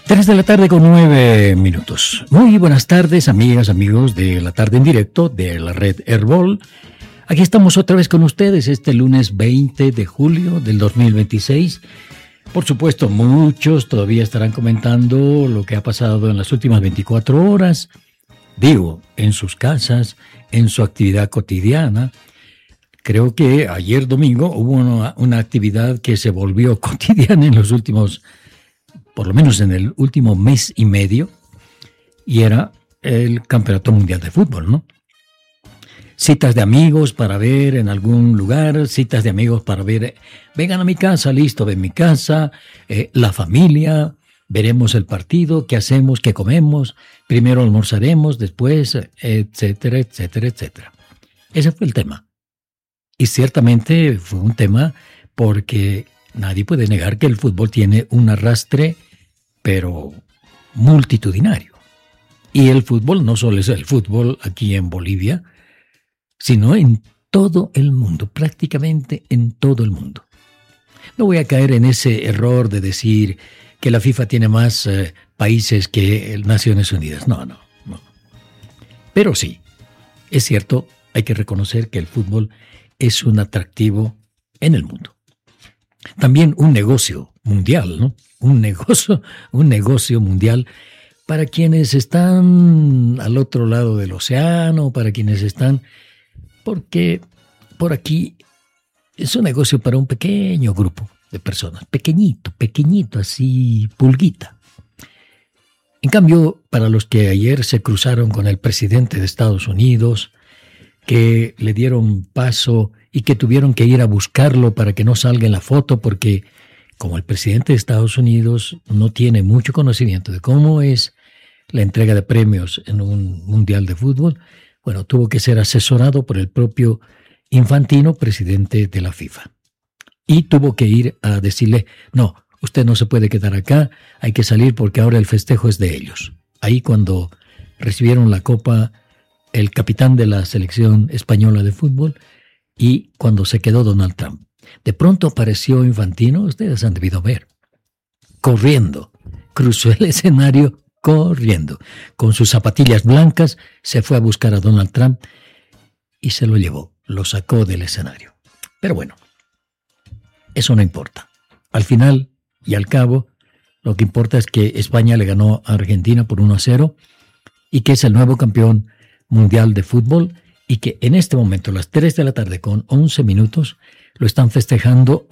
3 de la tarde con 9 minutos. Muy buenas tardes, amigas, amigos de la tarde en directo de la red Herbol. Aquí estamos otra vez con ustedes este lunes 20 de julio del 2026. Por supuesto, muchos todavía estarán comentando lo que ha pasado en las últimas 24 horas. Digo, en sus casas, en su actividad cotidiana. Creo que ayer domingo hubo una actividad que se volvió cotidiana en los últimos, por lo menos en el último mes y medio, y era el Campeonato Mundial de Fútbol, ¿no? Citas de amigos para ver en algún lugar, citas de amigos para ver, vengan a mi casa, listo, ven mi casa, la familia, veremos el partido, qué hacemos, qué comemos, primero almorzaremos, después, etcétera, etcétera, etcétera. Ese fue el tema. Y ciertamente fue un tema porque nadie puede negar que el fútbol tiene un arrastre, pero multitudinario. Y el fútbol no solo es el fútbol aquí en Bolivia, sino en todo el mundo, prácticamente en todo el mundo. No voy a caer en ese error de decir que la FIFA tiene más países que Naciones Unidas. No. Pero sí, es cierto, hay que reconocer que el fútbol es un atractivo en el mundo. También un negocio mundial, ¿no? Un negocio mundial para quienes están al otro lado del océano, para quienes están, porque por aquí es un negocio para un pequeño grupo de personas, pequeñito, así pulguita. En cambio, para los que ayer se cruzaron con el presidente de Estados Unidos, que le dieron paso y que tuvieron que ir a buscarlo para que no salga en la foto, porque como el presidente de Estados Unidos no tiene mucho conocimiento de cómo es la entrega de premios en un mundial de fútbol, bueno, tuvo que ser asesorado por el propio Infantino, presidente de la FIFA. Y tuvo que ir a decirle, no, usted no se puede quedar acá, hay que salir porque ahora el festejo es de ellos. Ahí cuando recibieron la copa el capitán de la selección española de fútbol y cuando se quedó Donald Trump. De pronto apareció Infantino, ustedes han debido ver, corriendo, cruzó el escenario corriendo, con sus zapatillas blancas, se fue a buscar a Donald Trump y se lo llevó, lo sacó del escenario. Pero bueno, eso no importa. Al final y al cabo, lo que importa es que España le ganó a Argentina por 1-0 y que es el nuevo campeón mundial de fútbol y que en este momento, a las 3 de la tarde con 11 minutos, lo están festejando